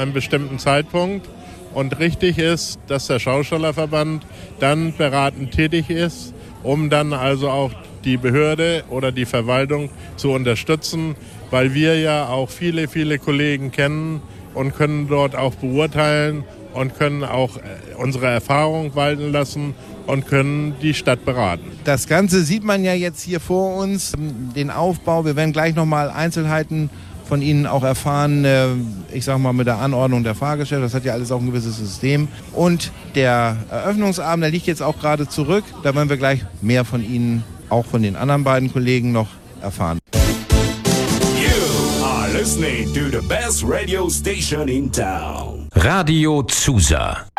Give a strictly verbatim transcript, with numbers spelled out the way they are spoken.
einem bestimmten Zeitpunkt. Und richtig ist, dass der Schaustellerverband dann beratend tätig ist, um dann also auch die Behörde oder die Verwaltung zu unterstützen, weil wir ja auch viele, viele Kollegen kennen und können dort auch beurteilen und können auch unsere Erfahrung walten lassen und können die Stadt beraten. Das Ganze sieht man ja jetzt hier vor uns, den Aufbau. Wir werden gleich nochmal Einzelheiten von Ihnen auch erfahren, ich sag mal mit der Anordnung der Fahrgeschäfte. Das hat ja alles auch ein gewisses System. Und der Eröffnungsabend, der liegt jetzt auch gerade zurück. Da werden wir gleich mehr von Ihnen, auch von den anderen beiden Kollegen noch erfahren. You are listening to the best radio station in town. Radio Zusa.